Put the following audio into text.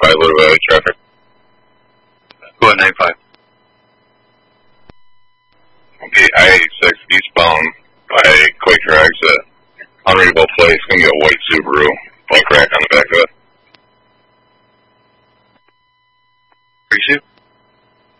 95, a little bit of traffic. Go at 95. Okay, I-86 eastbound by Quaker exit. Unreadable place, gonna be a white